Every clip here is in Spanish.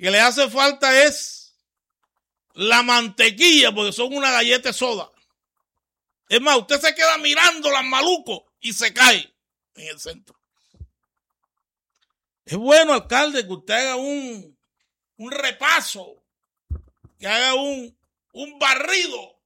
que le hace falta es la mantequilla, porque son una galleta de soda. Es más, usted se queda mirando las malucos y se cae en el centro. Es bueno, alcalde, que usted haga un repaso, que haga un barrido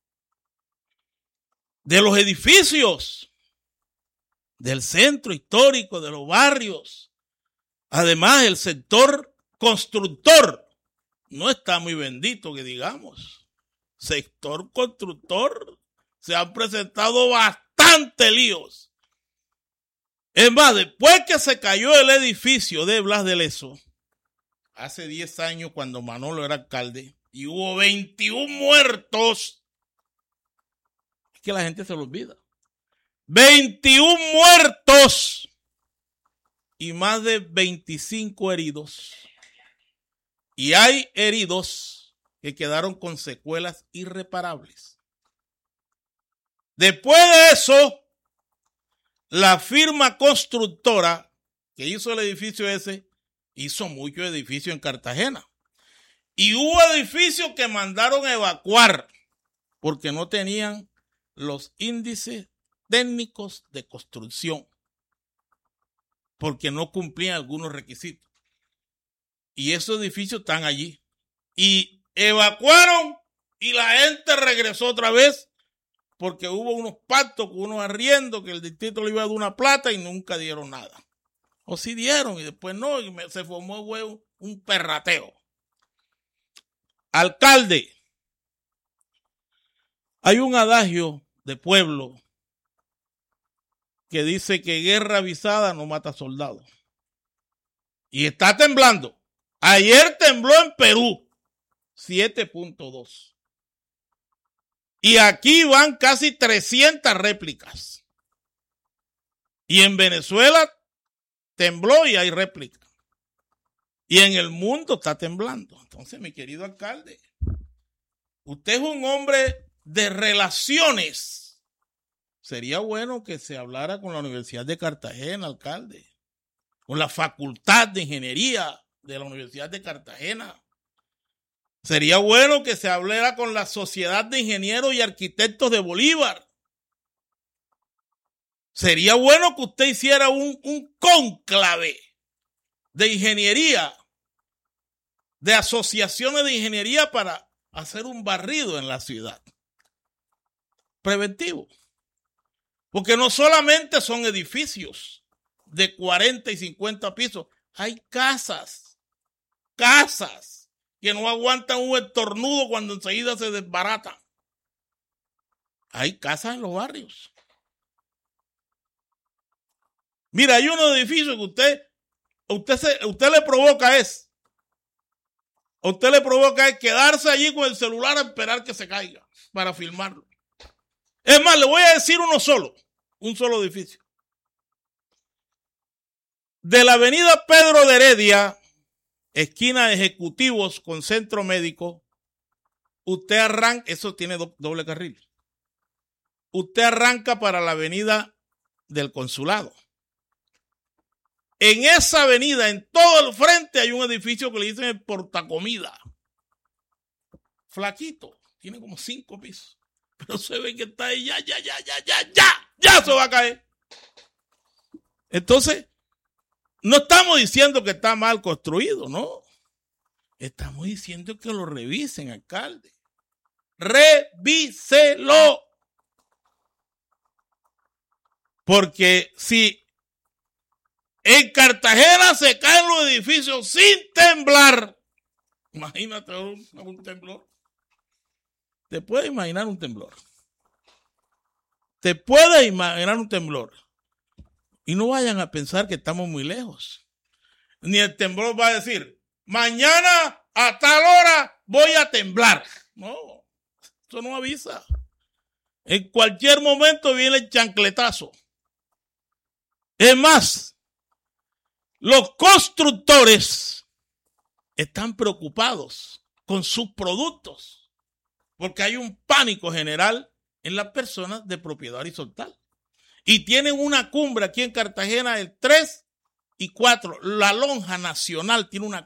de los edificios, del centro histórico, de los barrios. Además, el sector constructor no está muy bendito, que digamos. Sector constructor, se han presentado bastantes líos. Es más, después que se cayó el edificio de Blas de Lezo, hace 10 años cuando Manolo era alcalde, y hubo 21 muertos, es que la gente se lo olvida. 21 muertos y más de 25 heridos. Y hay heridos que quedaron con secuelas irreparables. Después de eso, la firma constructora que hizo el edificio ese, hizo muchos edificios en Cartagena. Y hubo edificios que mandaron a evacuar porque no tenían los índices técnicos de construcción, porque no cumplían algunos requisitos. Y esos edificios están allí. Y evacuaron y la gente regresó otra vez porque hubo unos pactos con unos arriendos que el distrito le iba a dar una plata y nunca dieron nada. O sí dieron y después no, y se formó un perrateo. Alcalde, hay un adagio de pueblo que dice que guerra avisada no mata soldados. Y está temblando. Ayer tembló en Perú, 7.2. Y aquí van casi 300 réplicas. Y en Venezuela tembló y hay réplicas. Y en el mundo está temblando. Entonces, mi querido alcalde, usted es un hombre de relaciones. Sería bueno que se hablara con la Universidad de Cartagena, alcalde, con la Facultad de Ingeniería de la Universidad de Cartagena. Sería bueno que se hablara con la Sociedad de Ingenieros y Arquitectos de Bolívar. Sería bueno que usted hiciera un cónclave de ingeniería, de asociaciones de ingeniería para hacer un barrido en la ciudad. Preventivo. Porque no solamente son edificios de 40 y 50 pisos, hay casas que no aguantan un estornudo cuando enseguida se desbaratan. Hay casas en los barrios. Mira, hay unos edificios que usted le provoca quedarse allí con el celular a esperar que se caiga para filmarlo. Es más, le voy a decir un solo edificio. De la avenida Pedro de Heredia, esquina de Ejecutivos con Centro Médico, usted arranca, eso tiene doble carril. Usted arranca para la avenida del Consulado. En esa avenida, en todo el frente, hay un edificio que le dicen el Portacomida. Flaquito, tiene como 5 pisos. Pero se ve que está ahí, ya se va a caer. Entonces, no estamos diciendo que está mal construido, no. Estamos diciendo que lo revisen, alcalde. Revíselo. Porque si en Cartagena se caen los edificios sin temblar, imagínate un temblor. ¿Te puedes imaginar un temblor? ¿Te puedes imaginar un temblor? Y no vayan a pensar que estamos muy lejos. Ni el temblor va a decir, mañana a tal hora voy a temblar. No, eso no avisa. En cualquier momento viene el chancletazo. Es más, los constructores están preocupados con sus productos porque hay un pánico general en las personas de propiedad horizontal. Y tienen una cumbre aquí en Cartagena el 3 y 4. La lonja nacional tiene una